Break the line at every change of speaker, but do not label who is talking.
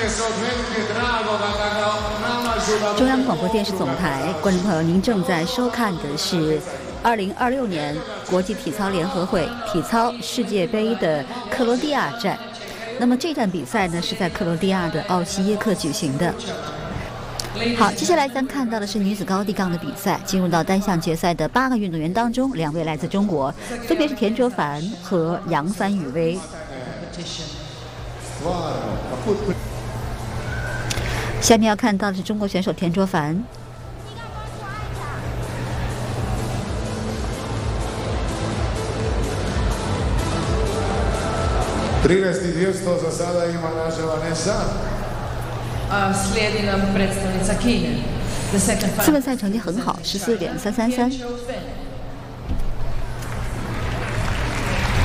中央广播电视总台，观众朋友，您正在收看的是2026年国际体操联合会体操世界杯的克罗地亚站。那么这站比赛呢是在克罗地亚的奥西耶克举行的。好，接下来咱看到的是女子高低杠的比赛。进入到单项决赛的8个运动员当中，2位来自中国，分别是田卓凡和杨帆雨薇。下面要看到的是中国选手田卓凡。次轮赛成绩很好，14.333。